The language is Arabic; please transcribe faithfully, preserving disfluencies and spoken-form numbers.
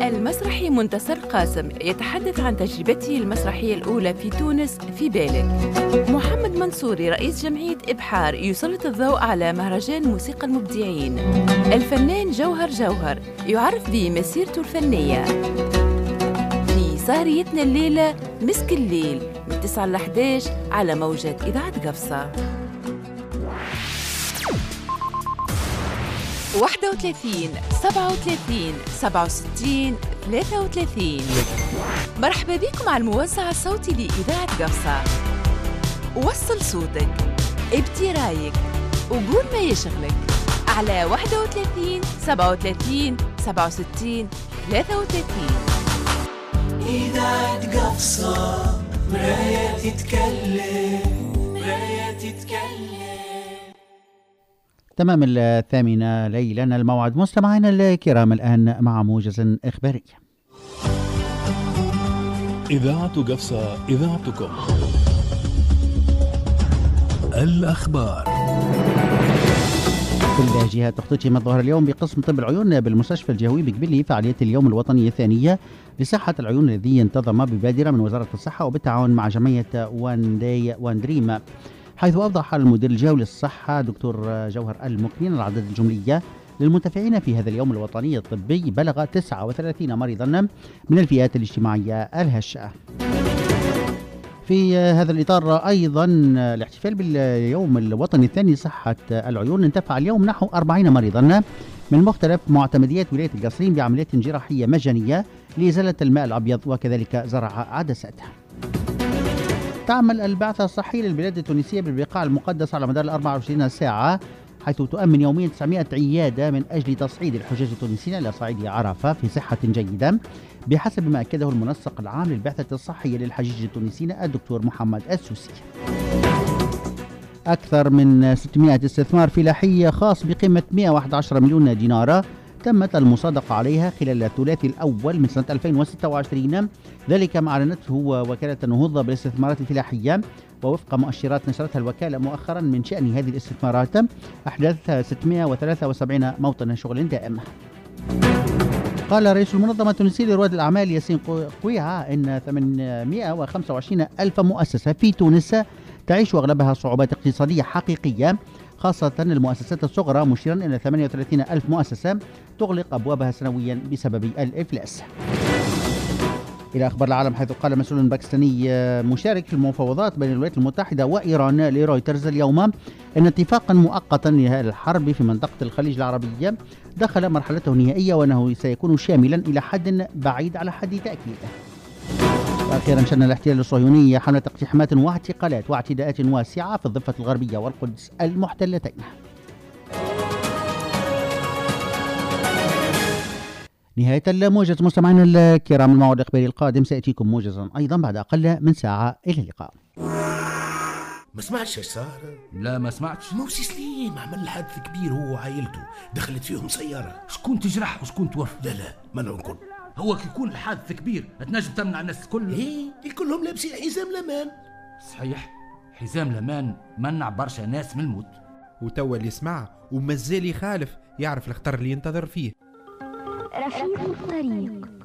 المسرحي منتصر قاسم يتحدث عن تجربته المسرحية الأولى في تونس في بالك. محمد منصوري رئيس جمعية إبحار يسلط الضوء على مهرجان موسيقى المبدعين. الفنان جوهر جوهر يعرف بمسيرته الفنية. في سهريتنا الليلة مسك الليل من تسعة ل إحدى عشر على موجة إذاعة قفصة. واحد وثلاثين سبعة وثلاثين سبعة وستين ثلاثة وثلاثين. مرحبا بكم على الموزع الصوتي لإذاعة قفصة. وصل صوتك، ابدي رايك، وقول ما يشغلك على واحد وثلاثين سبعة وثلاثين سبعة وستين ثلاثة وثلاثين. إذاعة قفصة مراية تتكلم، مراية تتكلم. تمام الثامنة ليلا الموعد. مستمعينا الكرام الآن مع موجز إخباري. إذاعة قفصة إذاعتكم. الأخبار. كل جهات اختتمت ظهر اليوم بقسم طب العيون بالمستشفى الجهوي بقبلي فعالية اليوم الوطني الثانية لصحة العيون الذي انتظم ببادرة من وزارة الصحة وبالتعاون مع جمعية وان داي وان دريم، حيث أوضح المدير الجولي للصحة دكتور جوهر المكنين العدد الجملية للمنتفعين في هذا اليوم الوطني الطبي بلغ تسعة وثلاثين مريضا من الفئات الاجتماعية الهشة. في هذا الإطار أيضا الاحتفال باليوم الوطني الثاني لصحة العيون انتفع اليوم نحو أربعين مريضا من مختلف معتمديات ولاية القصرين بعملية جراحية مجانية لإزالة الماء الأبيض وكذلك زرع عدساتها. تعمل البعثة الصحية للبلاد التونسية بالبقاع المقدسة على مدار الأربع وعشرين ساعة، حيث تؤمن يوميا تسعمائة عيادة من أجل تصعيد الحجاج التونسيين إلى صعيد عرفة في صحة جيدة، بحسب ما أكده المنسق العام للبعثة الصحية للحجاج التونسيين الدكتور محمد السوسي. أكثر من ستمائة استثمار فلاحي خاص بقيمة مائة وأحد عشر مليون دينار تمت المصادقة عليها خلال الثلاثي الأول من سنة ألفين وستة وعشرين، ذلك ما أعلنته وكالة النهوضة بالاستثمارات الفلاحية، ووفق مؤشرات نشرتها الوكالة مؤخرا من شأن هذه الاستثمارات أحدث ستمائة وثلاثة وسبعين موطن شغل دائم. قال رئيس المنظمة التونسية لرواد الأعمال ياسين قويعة إن ثمانمائة وخمسة وعشرين ألف مؤسسة في تونس تعيش أغلبها صعوبات اقتصادية حقيقية، خاصة المؤسسات الصغرى، مشيرا إلى ثمانية وثلاثين ألف مؤسسة تغلق أبوابها سنويا بسبب الإفلاس. إلى أخبار العالم، حيث قال مسؤول باكستاني مشارك في المفاوضات بين الولايات المتحدة وإيران لرويترز اليوم أن اتفاقا مؤقتا لنهاية الحرب في منطقة الخليج العربية دخل مرحلته النهائية، وأنه سيكون شاملا إلى حد بعيد على حد تأكيد. وأخيرا شن الاحتلال الصهيوني حملة اقتحامات واعتقالات واعتداءات واسعة في الضفة الغربية والقدس المحتلتين. نهاية الموجز. مستمعينا الكرام، الموعد الإخباري القادم سيأتيكم موجزا أيضا بعد أقل من ساعة. إلى اللقاء. ما سمعتش ايش صار؟ لا ما سمعتش. موسي سليم عمل حادث كبير هو وعائلته، دخلت فيهم سيارة. شكون تجرح وشكون توفى؟ لا لا ما نكون. هو كي يكون الحادث كبير تنجم تمنع الناس الكل؟ ايه كلهم لابسين حزام الامان. صحيح، حزام الامان منع برشا ناس من الموت. وتوا اللي يسمع ومازال يخالف يعرف الخطر اللي ينتظر فيه. رفيق الطريق.